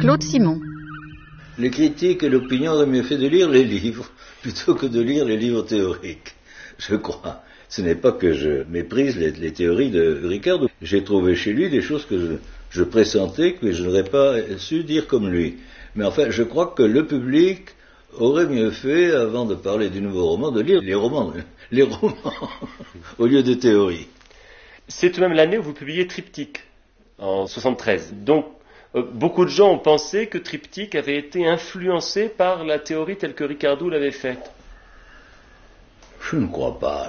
Claude Simon. Les critiques et l'opinion auraient mieux fait de lire les livres plutôt que de lire les livres théoriques, je crois. Ce n'est pas que je méprise les théories de Ricardo. J'ai trouvé chez lui des choses que je pressentais que je n'aurais pas su dire comme lui. Mais enfin, je crois que le public aurait mieux fait, avant de parler du nouveau roman, de lire les romans au lieu de théories. C'est tout de même l'année où vous publiez Triptyque, en 73. Donc, beaucoup de gens ont pensé que Triptyque avait été influencé par la théorie telle que Ricardo l'avait faite. Je ne crois pas.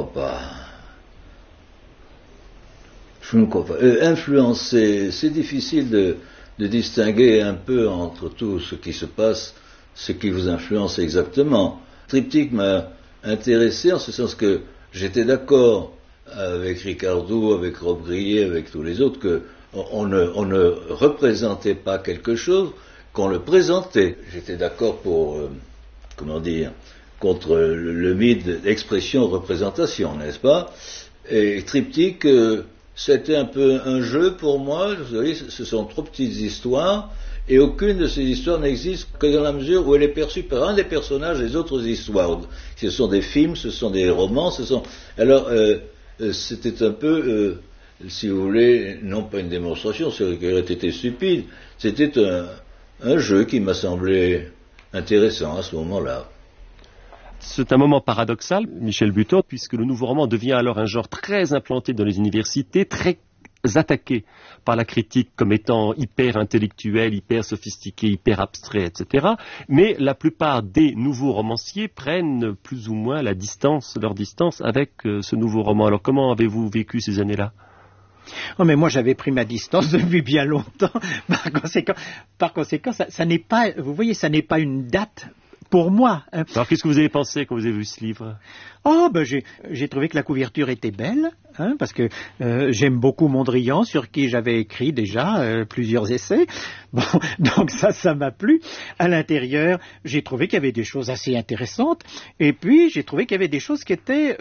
Influencer, c'est difficile de distinguer un peu entre tout ce qui se passe, ce qui vous influence exactement. Triptyque m'a intéressé en ce sens que j'étais d'accord avec Ricardo, avec Rob Grillet, avec tous les autres, qu'on ne représentait pas quelque chose, qu'on le présentait. J'étais d'accord pour, contre le mythe d'expression-représentation, n'est-ce pas? Et Triptyque, c'était un peu un jeu pour moi. Vous savez, ce sont trop petites histoires, et aucune de ces histoires n'existe que dans la mesure où elle est perçue par un des personnages des autres histoires. Ce sont des films, ce sont des romans, Alors, c'était un peu, si vous voulez, non pas une démonstration, ça aurait été stupide, c'était un jeu qui m'a semblé intéressant à ce moment-là. C'est un moment paradoxal, Michel Buteau, puisque le nouveau roman devient alors un genre très implanté dans les universités, très attaqué par la critique comme étant hyper intellectuel, hyper sophistiqué, hyper abstrait, etc. Mais la plupart des nouveaux romanciers prennent plus ou moins leur distance avec ce nouveau roman. Alors comment avez-vous vécu ces années-là ? Oh, mais moi j'avais pris ma distance depuis bien longtemps. Par conséquent, ça n'est pas, vous voyez, ça n'est pas une date pour moi. Alors qu'est-ce que vous avez pensé quand vous avez vu ce livre ? Oh, ben j'ai trouvé que la couverture était belle, parce que j'aime beaucoup Mondrian, sur qui j'avais écrit déjà plusieurs essais. Bon, donc ça m'a plu. À l'intérieur, j'ai trouvé qu'il y avait des choses assez intéressantes, et puis j'ai trouvé qu'il y avait des choses qui étaient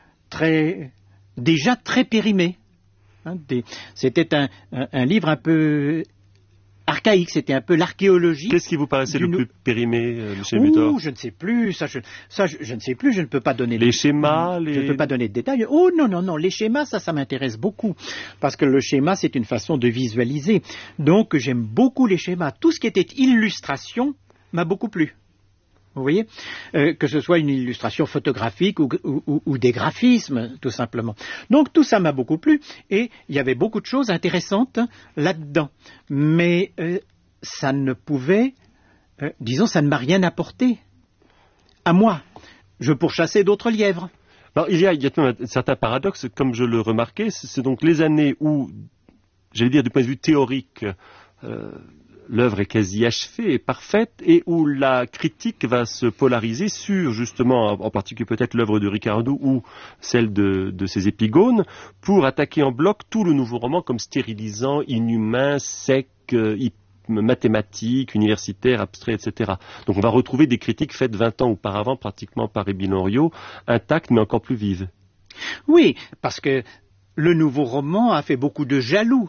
déjà très périmées. C'était un livre un peu archaïque, c'était un peu l'archéologie. Qu'est-ce qui vous paraissait le plus périmé, Michel Buteau ? Je ne sais plus, je ne sais plus, je ne peux pas donner les schémas, je ne peux pas donner de détails. Oh non, les schémas, ça m'intéresse beaucoup, parce que le schéma, c'est une façon de visualiser. Donc j'aime beaucoup les schémas. Tout ce qui était illustration m'a beaucoup plu. Vous voyez, que ce soit une illustration photographique ou des graphismes, tout simplement. Donc tout ça m'a beaucoup plu, et il y avait beaucoup de choses intéressantes là-dedans. Mais ça ne pouvait, ça ne m'a rien apporté. À moi, je pourchassais d'autres lièvres. Alors il y a un certain paradoxe, comme je le remarquais, c'est donc les années où, j'allais dire du point de vue théorique, l'œuvre est quasi achevée et parfaite, et où la critique va se polariser sur, justement, en particulier peut-être l'œuvre de Ricardo ou celle de ses épigones, pour attaquer en bloc tout le nouveau roman comme stérilisant, inhumain, sec, mathématique, universitaire, abstrait, etc. Donc on va retrouver des critiques faites 20 ans auparavant, pratiquement par Émile Henriot, intactes mais encore plus vives. Oui, parce que le nouveau roman a fait beaucoup de jaloux.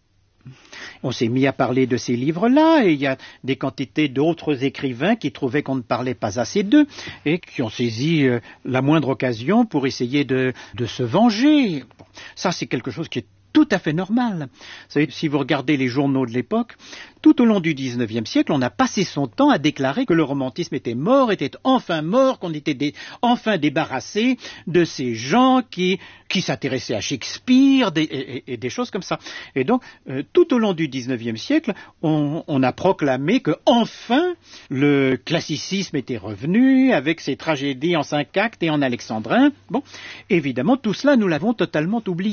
On s'est mis à parler de ces livres-là, et il y a des quantités d'autres écrivains qui trouvaient qu'on ne parlait pas assez d'eux, et qui ont saisi la moindre occasion pour essayer de se venger. Bon, ça, c'est quelque chose qui est tout à fait normal. Vous savez, si vous regardez les journaux de l'époque, tout au long du XIXe siècle, on a passé son temps à déclarer que le romantisme était enfin mort, qu'on était enfin débarrassé de ces gens qui s'intéressaient à Shakespeare et des choses comme ça. Et donc, tout au long du XIXe siècle, on a proclamé que enfin le classicisme était revenu avec ses tragédies en 5 actes et en alexandrin. Bon, évidemment, tout cela, nous l'avons totalement oublié.